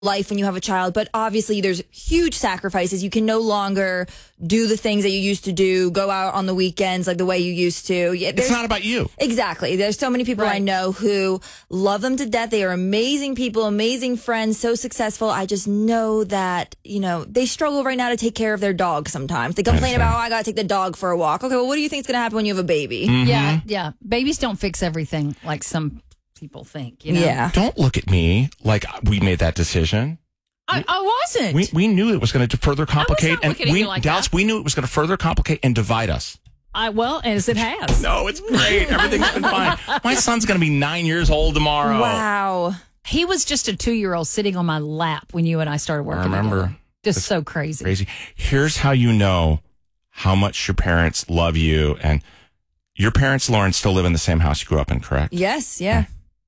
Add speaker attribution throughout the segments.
Speaker 1: life when you have a child, but obviously there's huge sacrifices. You can no longer do the things that you used to do, go out on the weekends like the way you used to.
Speaker 2: It's not about you.
Speaker 1: Exactly. There's so many people I know who love them to death. They are amazing people, amazing friends, so successful. I just know that, they struggle right now to take care of their dog sometimes. They complain about, I got to take the dog for a walk. Okay, well, what do you think is going to happen when you have a baby?
Speaker 3: Mm-hmm. Yeah. Babies don't fix everything like some people think,
Speaker 1: Yeah.
Speaker 2: Don't look at me like we made that decision.
Speaker 3: I wasn't.
Speaker 2: We knew it was going to further complicate.
Speaker 3: I was not looking at you like
Speaker 2: Dallas,
Speaker 3: that.
Speaker 2: we knew it was going to further complicate and divide us.
Speaker 3: As it has.
Speaker 2: No, it's great. Everything's been fine. My son's going to be 9 years old tomorrow.
Speaker 1: Wow.
Speaker 3: He was just a 2-year-old sitting on my lap when you and I started working
Speaker 2: remember.
Speaker 3: together. Just so crazy.
Speaker 2: Crazy. Here's how you know how much your parents love you. And your parents, Lauren, still live in the same house you grew up in, correct?
Speaker 1: Yes, yeah.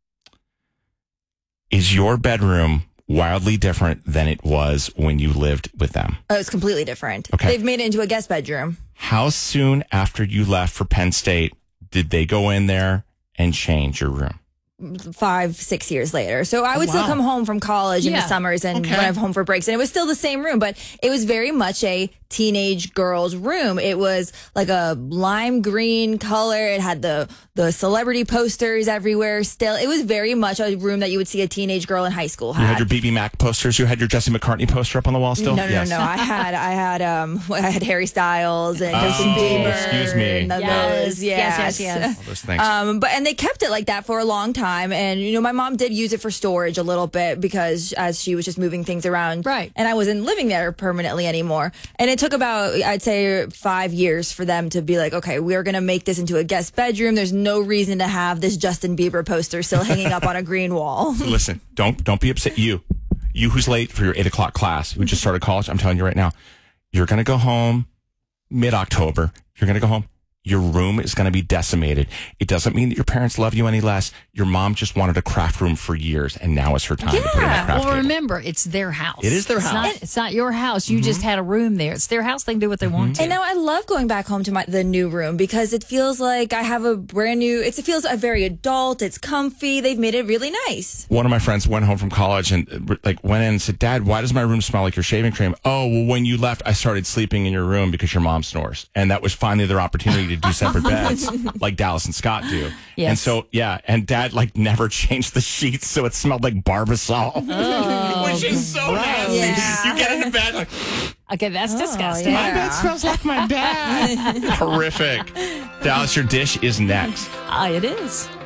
Speaker 2: Is your bedroom wildly different than it was when you lived with them?
Speaker 1: Oh, it's completely different.
Speaker 2: Okay.
Speaker 1: They've made it into a guest bedroom.
Speaker 2: How soon after you left for Penn State did they go in there and change your room?
Speaker 1: 5-6 years later. So I would still come home from college in the summers and when I'm home for breaks. And it was still the same room, but it was very much a teenage girl's room. It was like a lime green color. It had the celebrity posters everywhere still. It was very much a room that you would see a teenage girl in high school have.
Speaker 2: You had your BB Mac posters? You had your Jesse McCartney poster up on the wall still?
Speaker 1: No. I had Harry Styles and Justin Bieber.
Speaker 2: Excuse me.
Speaker 1: And
Speaker 3: Yes.
Speaker 2: All those things.
Speaker 1: And they kept it like that for a long time. And, my mom did use it for storage a little bit because as she was just moving things around.
Speaker 3: Right.
Speaker 1: And I wasn't living there permanently anymore. And it took about, I'd say, 5 years for them to be like, okay, we're going to make this into a guest bedroom. There's no reason to have this Justin Bieber poster still hanging up on a green wall.
Speaker 2: Listen, don't be upset. You who's late for your 8 o'clock class, who just started college, I'm telling you right now, you're going to go home mid-October. You're going to go home. Your room is going to be decimated. It doesn't mean that your parents love you any less. Your mom just wanted a craft room for years, and now is her time to put in that craft
Speaker 3: Well,
Speaker 2: table.
Speaker 3: remember, it's their house.
Speaker 2: It is their house.
Speaker 3: It's not your house. You just had a room there. It's their house. They can do what they want to.
Speaker 1: And now I love going back home to the new room because it feels like I have a brand new, it feels very adult. It's comfy. They've made it really nice.
Speaker 2: One of my friends went home from college and went in and said, Dad, why does my room smell like your shaving cream? Oh, well, when you left, I started sleeping in your room because your mom snores. And that was finally their opportunity to do separate beds like Dallas and Scott do.
Speaker 3: Yes.
Speaker 2: And so, and Dad never changed the sheets so it smelled like Barbasol, which is so nasty.
Speaker 1: Yeah.
Speaker 2: You get into bed
Speaker 3: Okay, that's disgusting.
Speaker 2: my bed smells like my dad. Horrific. Dallas, your dish is next.
Speaker 3: It is.